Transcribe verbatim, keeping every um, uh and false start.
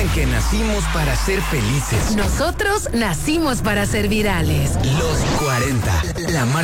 que nacimos para ser felices. Nosotros nacimos para ser virales. Los cuarenta, la marca